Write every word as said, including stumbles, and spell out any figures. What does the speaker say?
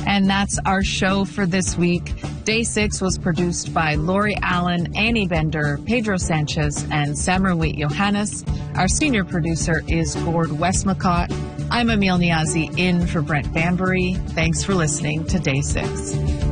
And that's our show for this week. Day six was produced by Lori Allen, Annie Bender, Pedro Sanchez, and Samrawit Johannes. Our senior producer is Gord Westmacott. I'm Emil Niazi in for Brent Bambury. Thanks for listening to Day six.